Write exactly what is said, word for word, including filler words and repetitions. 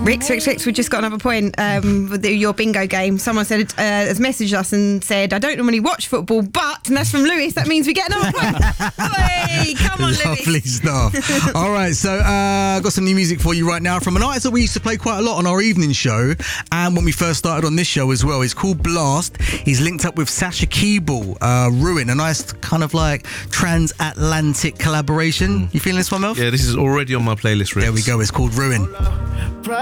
Rix, Rix, Rix, we just got another point um, with the, your bingo game. Someone said uh, has messaged us and said, I don't normally watch football, but, and that's from Lewis, that means we get another point. Hey, come on, Lovely Lewis. stuff. All right, so uh, I've got some new music for you right now from an artist that we used to play quite a lot on our evening show, and when we first started on this show as well. It's called Blast. He's linked up with Sasha Keeble, uh, Ruin, a nice kind of like transatlantic collaboration. You feeling this one, Melf? Yeah, this is already on my playlist, Rix. There we go, it's called Ruin.